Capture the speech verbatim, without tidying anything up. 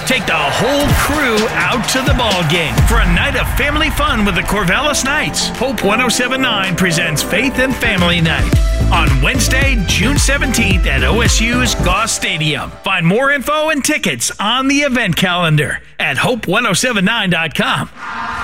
Take the whole crew out to the ball game for a night of family fun with the Corvallis Knights. Hope one oh seven point nine presents Faith and Family Night on Wednesday, June seventeenth at O S U's Goss Stadium. Find more info and tickets on the event calendar at hope ten seventy-nine dot com.